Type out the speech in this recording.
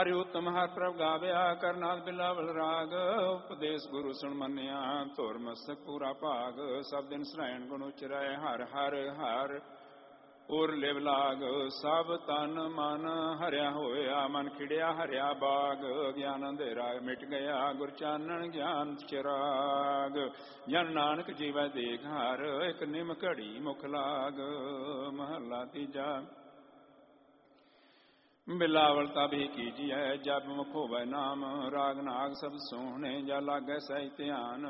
ਹਰਿ ਉਤਮ ਹਰ ਪ੍ਰਭ ਗਾਵਿਆ, ਕਰਨਾਥ ਬਿਲਾਵਲ ਰਾਗ। ਉਪਦੇਸ਼ ਗੁਰੂ ਸੁਣ ਮੰਨਿਆ, ਧੁਰ ਮਸਤਕ ਪੂਰਾ ਭਾਗ। ਸਭ ਦਿਨ ਸਰਾਇਣ ਗੁਣ ਉਚਰੈ, ਹਰ ਹਰ ਹਰ ਉਰ ਲਿਵ ਲਾਗ। ਸਭ ਤਨ ਮਨ ਹਰਿਆ ਹੋਇਆ, ਮਨ ਖਿੜਿਆ ਹਰਿਆ ਬਾਗ। ਗਿਆਨ ਅੰਧੇਰਾ ਮਿਟ ਗਿਆ, ਗੁਰ ਚਾਨਣ ਗਿਆਨ ਚਿਰਾਗ। ਜਨ ਨਾਨਕ ਜੀਵੈ ਦੇਖ ਹਰ, ਇਕ ਨਿਮ ਘੜੀ ਮੁਖ ਲਾਗ। ਮਹੱਲਾ ਤੀਜਾ। ਬਿਲਾਵਲ ਤਬ ਹੀ ਕੀਜੀਐ, ਜਬ ਮੁਖ ਹੋਵੈ ਨਾਮ। ਰਾਗ ਨਾਗ ਸਬਦ ਸੋਹਣੇ, ਜਾ ਲਾਗੈ ਸਹਿਜ ਧਿਆਨ।